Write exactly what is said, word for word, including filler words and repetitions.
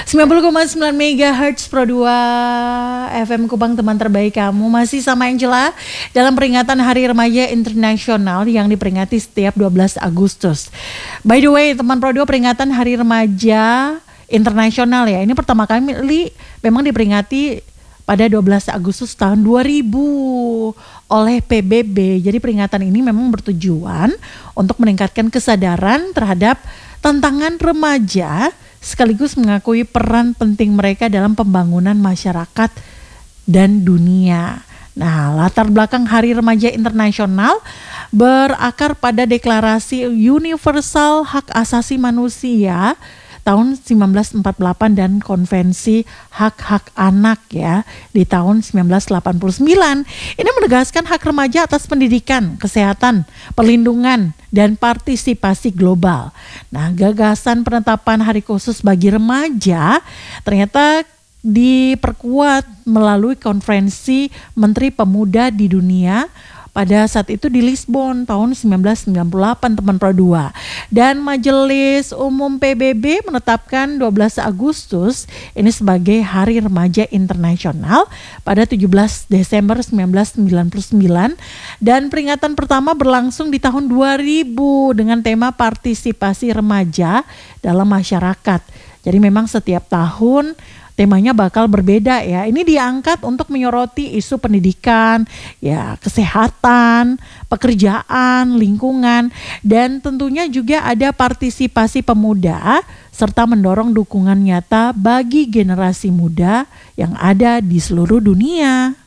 sembilan puluh koma sembilan megahertz Pro dua F M Kupang, teman terbaik kamu. Masih sama Angela dalam peringatan Hari Remaja Internasional yang diperingati setiap dua belas Agustus. By the way, teman Pro dua, peringatan Hari Remaja Internasional ya, ini pertama kali memang diperingati pada dua belas Agustus tahun dua ribu oleh P B B. Jadi peringatan ini memang bertujuan untuk meningkatkan kesadaran terhadap tantangan remaja sekaligus mengakui peran penting mereka dalam pembangunan masyarakat dan dunia. Nah, latar belakang Hari Remaja Internasional berakar pada Deklarasi Universal Hak Asasi Manusia tahun seribu sembilan ratus empat puluh delapan dan Konvensi Hak-Hak Anak ya di tahun seribu sembilan ratus delapan puluh sembilan. Ini menegaskan hak remaja atas pendidikan, kesehatan, perlindungan, dan partisipasi global. Nah, gagasan penetapan hari khusus bagi remaja ternyata diperkuat melalui Konferensi Menteri Pemuda di Dunia pada saat itu di Lisbon tahun seribu sembilan ratus sembilan puluh delapan, teman Pro dua. Dan Majelis Umum P B B menetapkan dua belas Agustus ini sebagai Hari Remaja Internasional pada tujuh belas Desember seribu sembilan ratus sembilan puluh sembilan, dan peringatan pertama berlangsung di tahun dua ribu dengan tema partisipasi remaja dalam masyarakat. Jadi memang setiap tahun temanya bakal berbeda ya. Ini diangkat untuk menyoroti isu pendidikan, ya, kesehatan, pekerjaan, lingkungan, dan tentunya juga ada partisipasi pemuda serta mendorong dukungan nyata bagi generasi muda yang ada di seluruh dunia.